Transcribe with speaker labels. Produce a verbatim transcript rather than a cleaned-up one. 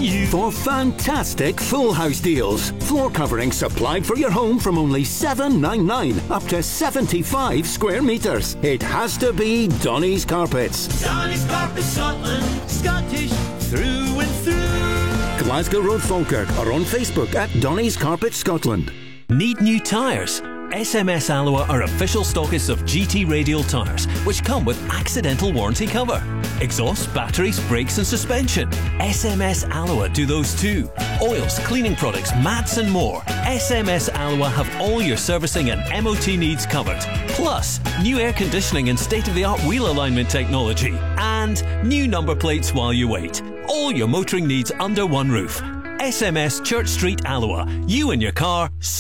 Speaker 1: you for fantastic full house deals. Floor covering supplied for your home from only seven ninety-nine up to seventy-five square metres. It has to be Donny's Carpets.
Speaker 2: Donny's Carpets Scotland, Scottish through and through.
Speaker 1: Glasgow Road, Falkirk, or on Facebook at Donny's Carpets Scotland.
Speaker 3: Need new tyres? S M S Alloa are official stockists of G T radial tyres, which come with accidental warranty cover. Exhaust, batteries, brakes and suspension. S M S Alloa do those too. Oils, cleaning products, mats and more. S M S Alloa have all your servicing and M O T needs covered. Plus, new air conditioning and state-of-the-art wheel alignment technology. And new number plates while you wait. All your motoring needs under one roof. S M S Church Street, Alloa. You and your car